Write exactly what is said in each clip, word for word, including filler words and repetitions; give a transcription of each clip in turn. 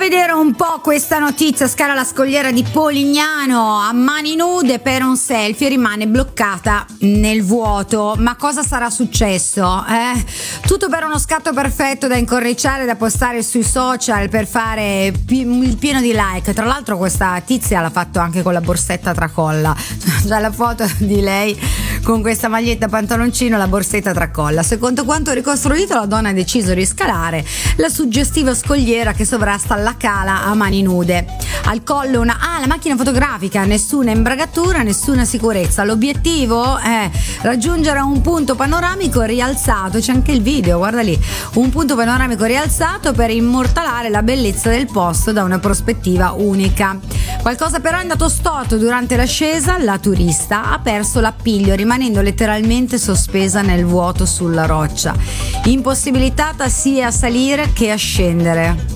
vedere un po' questa notizia. Scala la scogliera di Polignano a mani nude per un selfie, rimane bloccata nel vuoto. Ma cosa sarà successo? Eh? Tutto per uno scatto perfetto da incorniciare, da postare sui social per fare pi- il pieno di like. Tra l'altro questa tizia l'ha fatto anche con la borsetta tracolla. Già la foto di lei con questa maglietta pantaloncino, la borsetta tracolla. Secondo quanto ricostruito, la donna ha deciso di scalare la suggestiva scogliera che sovrasta la cala a mani nude. Al collo una ah, la macchina fotografica, nessuna imbragatura, nessuna sicurezza. L'obiettivo è raggiungere un punto panoramico rialzato, c'è anche il video, guarda lì, un punto panoramico rialzato per immortalare la bellezza del posto da una prospettiva unica. Qualcosa però è andato storto durante l'ascesa, la turista ha perso l'appiglio rimanendo letteralmente sospesa nel vuoto sulla roccia, impossibilitata sia a salire che a scendere.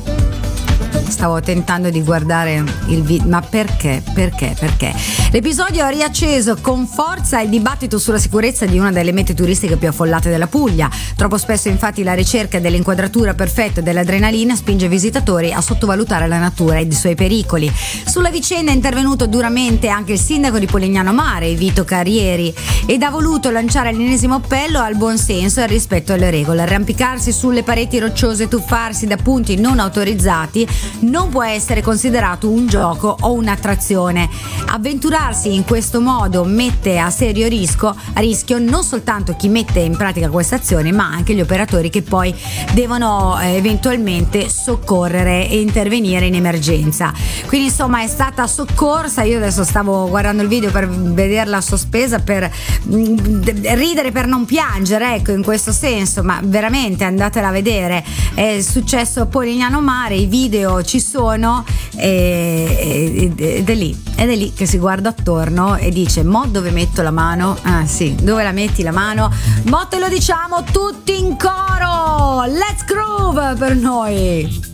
Stavo tentando di guardare il video, ma perché? Perché? Perché? L'episodio ha riacceso con forza il dibattito sulla sicurezza di una delle mete turistiche più affollate della Puglia. Troppo spesso infatti la ricerca dell'inquadratura perfetta e dell'adrenalina spinge i visitatori a sottovalutare la natura ed i suoi pericoli. Sulla vicenda è intervenuto duramente anche il sindaco di Polignano Mare, Vito Carrieri, ed ha voluto lanciare l'ennesimo appello al buon senso e al rispetto alle regole. Arrampicarsi sulle pareti rocciose e tuffarsi da punti non autorizzati non può essere considerato un gioco o un'attrazione. Avventurarsi in questo modo mette a serio rischio, a rischio non soltanto chi mette in pratica queste azioni, ma anche gli operatori che poi devono eh, eventualmente soccorrere e intervenire in emergenza. Quindi insomma è stata soccorsa. Io adesso stavo guardando il video per vederla sospesa, per mh, ridere per non piangere, ecco, in questo senso, ma veramente andatela a vedere. È successo a Polignano Mare, i video ci sono e, ed è lì ed è lì che si guarda attorno e dice: mo dove metto la mano? Ah sì, dove la metti la mano? Mo te lo diciamo tutti in coro, let's groove per noi.